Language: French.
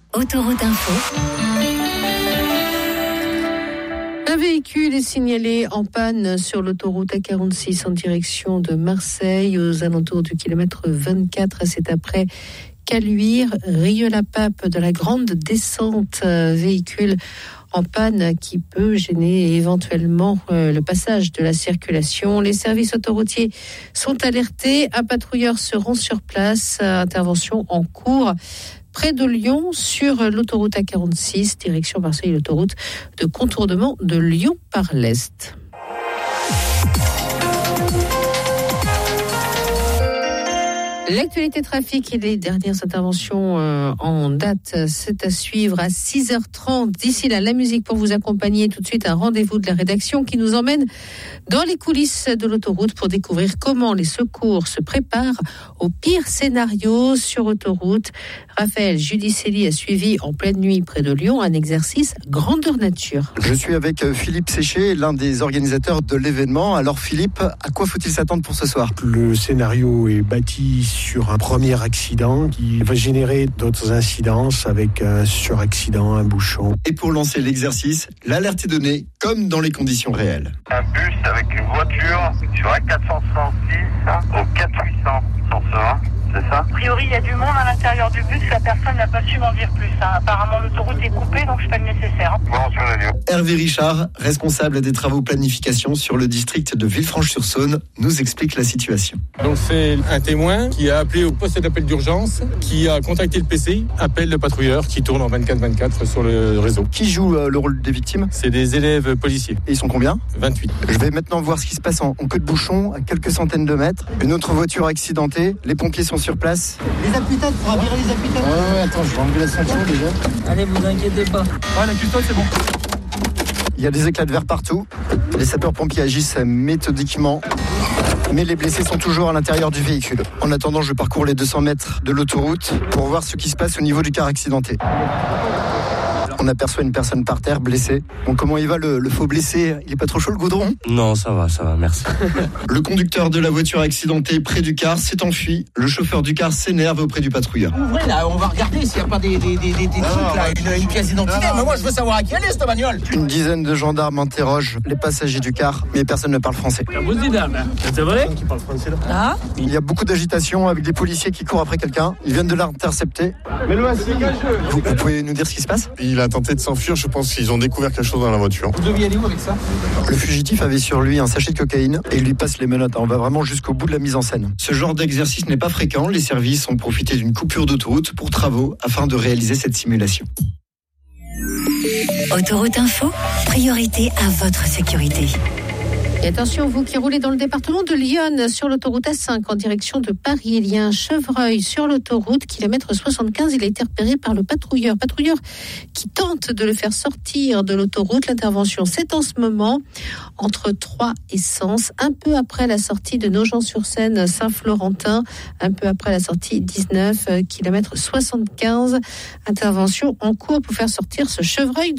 Autoroute Info. Un véhicule est signalé en panne sur l'autoroute A46 en direction de Marseille, aux alentours du kilomètre 24. C'est après Caluire, Rieux-la-Pape, de la grande descente. Véhicule en panne qui peut gêner éventuellement le passage de la circulation. Les services autoroutiers sont alertés. Un patrouilleur se rend sur place. Intervention en cours près de Lyon sur l'autoroute A46, direction Marseille, l'autoroute de contournement de Lyon par l'Est. L'actualité trafic et les dernières interventions en date, c'est à suivre à 6h30. D'ici là, la musique pour vous accompagner. Tout de suite, un rendez-vous de la rédaction qui nous emmène dans les coulisses de l'autoroute pour découvrir comment les secours se préparent au pire scénario sur autoroute. Raphaël Judicelli a suivi en pleine nuit près de Lyon un exercice grandeur nature. Je suis avec Philippe Séché, l'un des organisateurs de l'événement. Alors Philippe, à quoi faut-il s'attendre pour ce soir ? Le scénario est bâti sur un premier accident qui va générer d'autres incidences avec un suraccident, un bouchon. Et pour lancer l'exercice, l'alerte est donnée comme dans les conditions réelles. Un bus avec une voiture sur A406 au 4800 sur ce 1. C'est ça ? A priori, il y a du monde à l'intérieur du bus. La personne n'a pas su m'en dire plus. Apparemment, l'autoroute est coupée, donc je fais le nécessaire. Bon, sur la radio. Hervé Richard, responsable des travaux planification sur le district de Villefranche-sur-Saône, nous explique la situation. Donc c'est un témoin qui a appelé au poste d'appel d'urgence, qui a contacté le PCI, appelle le patrouilleur qui tourne en 24/24 sur le réseau. Qui joue le rôle des victimes ? C'est des élèves policiers. Et ils sont combien ? 28. Je vais maintenant voir ce qui se passe en queue de bouchon, à quelques centaines de mètres. Une autre voiture accidentée, les pompiers sont sur place. Les appuis-têtes, pour virer les appuis-têtes. Ouais, attends, je vais enlever la ceinture déjà. Allez, vous inquiétez pas. Ouais, la custode, c'est bon. Il y a des éclats de verre partout. Les sapeurs-pompiers agissent méthodiquement. Mais les blessés sont toujours à l'intérieur du véhicule. En attendant, je parcours les 200 mètres de l'autoroute pour voir ce qui se passe au niveau du car accidenté. On aperçoit une personne par terre, blessée. Bon, comment il va le faux blessé ? Il est pas trop chaud le goudron ? Non, ça va, merci. Le conducteur de la voiture accidentée près du car s'est enfui. Le chauffeur du car s'énerve auprès du patrouilleur. Ouvrez là, on va regarder s'il n'y a pas des trucs là, une pièce d'identité. Mais moi je veux savoir à qui elle est cette bagnole. Une dizaine de gendarmes interrogent les passagers du car, mais personne ne parle français. C'est vrai ? Qui parle français là ? Ah, Il y a beaucoup d'agitation avec des policiers qui courent après quelqu'un. Ils viennent de l'intercepter. Mais le assis, Vous pouvez nous dire ce qui se passe ? Il a tenté de s'enfuir, je pense qu'ils ont découvert quelque chose dans la voiture. vous deviez aller où avec ça? Le fugitif avait sur lui un sachet de cocaïne et il lui passe les menottes. On va vraiment jusqu'au bout de la mise en scène. Ce genre d'exercice n'est pas fréquent. Les services ont profité d'une coupure d'autoroute pour travaux afin de réaliser cette simulation. Autoroute Info, priorité à votre sécurité. Et attention, vous qui roulez dans le département de Lyon sur l'autoroute A5 en direction de Paris, il y a un chevreuil sur l'autoroute, kilomètre 75. Il a été repéré par le patrouilleur qui tente de le faire sortir de l'autoroute. L'intervention, c'est en ce moment entre 3 et Sens, un peu après la sortie de Nogent-sur-Seine, Saint-Florentin, un peu après la sortie 19, kilomètre 75. Intervention en cours pour faire sortir ce chevreuil de